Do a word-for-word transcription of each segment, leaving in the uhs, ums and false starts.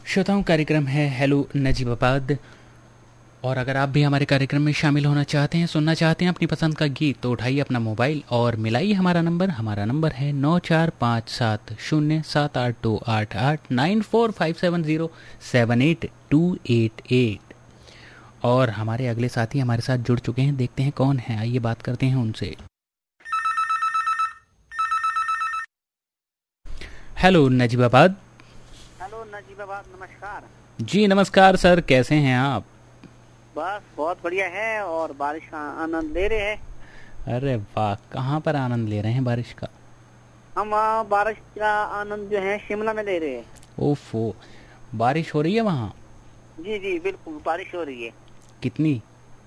श्रोताओं, कार्यक्रम है हेलो नजीबाबाद। और अगर आप भी हमारे कार्यक्रम में शामिल होना चाहते हैं, सुनना चाहते हैं अपनी पसंद का गीत, तो उठाइए अपना मोबाइल और मिलाइए हमारा नंबर। हमारा नंबर है नौ चार पाँच सात शून्य सात आठ दो आठ आठ nine four five seven zero seven eight to eight eight. और हमारे अगले साथी हमारे साथ जुड़ चुके हैं, देखते हैं कौन है, आइए बात करते हैं उनसे। हेलो नजीबाबाद। हेलो नजीबाबाद, नमस्कार जी नमस्कार सर, कैसे हैं आप? बस बहुत बढ़िया है और बारिश का आनंद ले रहे हैं। अरे वाह, कहाँ पर आनंद ले रहे हैं बारिश का? हम आ, बारिश का आनंद जो है शिमला में ले रहे हैं। ओफो, बारिश हो रही है वहाँ? जी जी बिल्कुल, बारिश हो रही है। कितनी?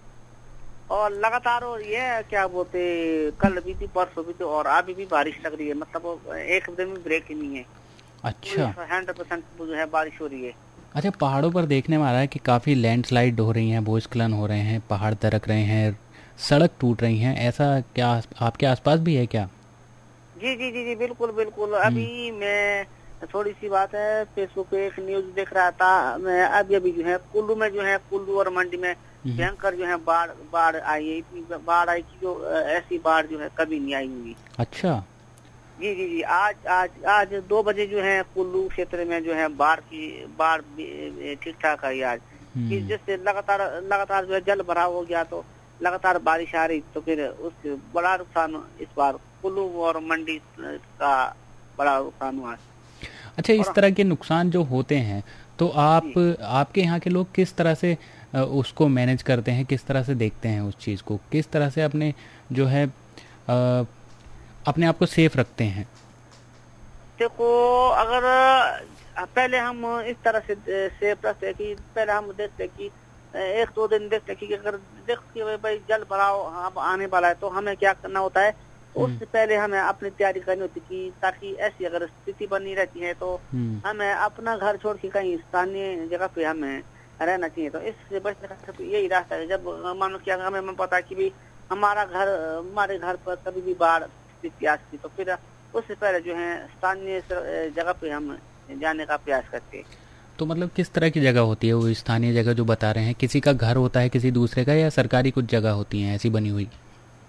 और लगातार हो रही है, क्या बोलते, कल भी थी, परसों भी थी और अभी भी बारिश लग रही है। मतलब एक दिन में ब्रेक ही नहीं है। अच्छा, हंड्रेड परसेंट जो है बारिश हो रही है। अच्छा, पहाड़ों पर देखने में आ रहा है कि काफ़ी लैंडस्लाइड हो रही हैं, भूस्खलन हो रहे हैं, पहाड़ दरक रहे हैं, सड़क टूट रही हैं, ऐसा क्या आपके आसपास भी है क्या? जी जी जी जी बिल्कुल बिल्कुल। हम्म। अभी मैं थोड़ी सी बात है, फेसबुक पे एक न्यूज देख रहा था मैं। अभी अभी जो है कुल्लू में जो है, कुल्लू और मंडी में हम्म। भयंकर जो है बाढ़ बाढ़ आई है। इतनी बाढ़ आई कि जो अ, ऐसी बाढ़ जो है कभी नहीं आई हुई। अच्छा। जी जी जी। आज आज आज दो बजे जो है कुल्लू क्षेत्र में जो है बाढ़ की बाढ़ ठीक ठाक आई आज। कि हम्म। जिससे लगातार लगातार जो है जल भराव हो गया, तो लगातार बारिश आ रही, तो फिर उससे बड़ा नुकसान इस बार कुल्लू और मंडी का बड़ा नुकसान हुआ। अच्छा, इस और तरह के नुकसान जो होते हैं तो आप जी आपके यहाँ के लोग किस तरह से अ, उसको मैनेज करते हैं, किस तरह से देखते हैं उस चीज़ को, किस तरह से अपने जो है अ, अपने आप को सेफ रखते हैं? देखो, अगर पहले हम इस तरह से सेफ रखते कि पहले हम देखते कि एक दो दिन देखते कि अगर देखते भाई जल भराव अब आने वाला है, तो हमें क्या करना होता है। तो हम्म। उससे पहले हमें अपनी तैयारी करनी होती कि ताकि ऐसी अगर स्थिति बनी रहती है तो हम्म। हमें अपना घर छोड़ के कहीं स्थानीय जगह पे हमें रहना चाहिए। तो इससे बचने का सिर्फ यही रास्ता है। जब मान लो कि अगर हमें पता है कि भी हमारा घर हमारे घर पर कभी भी बाढ़ स्थिति आ सकती, तो फिर उससे पहले जो है स्थानीय जगह पे हम जाने का प्रयास करते हैं। तो मतलब किस तरह की जगह होती है वो स्थानीय जगह जो बता रहे हैं? किसी का घर होता है किसी दूसरे का, या सरकारी कुछ जगह होती हैं ऐसी बनी हुई?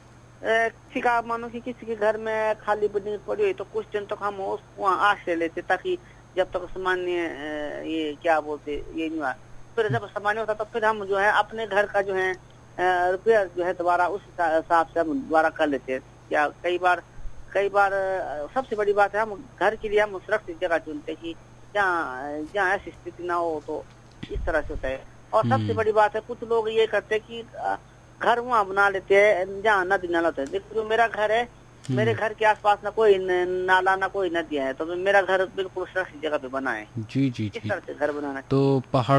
किसी का मानो कि किसी के घर में खाली बिल्डिंग पड़ी हुई, तो कुछ दिन तक हम उसको वहाँ आश्रय लेते, ताकि जब तक सामान्य अ, ये क्या बोलते ये नहीं हुआ। फिर जब सामान्य होता तो फिर हम जो है अपने घर का जो है रिपेयर जो है दोबारा उस हिसाब से हम दोबारा कर लेते हैं। या कई बार कई बार अ, सबसे बड़ी बात है, हम घर के लिए हम सुरक्षित जगह चुनते कि जहाँ जहाँ ऐसी स्थिति ना हो। तो इस तरह से होता है। और सबसे हम्म। बड़ी बात है, कुछ लोग ये करते हैं कि अ, घर वहाँ बना लेते हैं जहाँ नदी नाला होता है। देखो, जो मेरा घर है, मेरे हम्म। घर के आसपास ना कोई न, नाला ना कोई नदी है, तो मेरा घर बिल्कुल सुरक्षित जगह पे बना है। जी जी इस जी। तरह से घर बनाना चाहिए। तो पहाड़